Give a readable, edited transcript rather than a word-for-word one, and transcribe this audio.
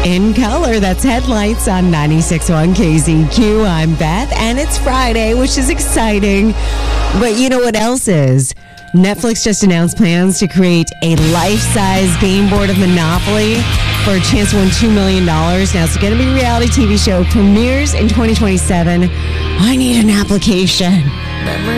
In color, that's Headlights on 96.1 KZQ. I'm Beth, and it's Friday, which is exciting. But you know what else is? Netflix just announced plans to create a life-size game board of Monopoly for a chance to win $2 million. Now, it's going to be a reality TV show. Premieres in 2027. I need an application.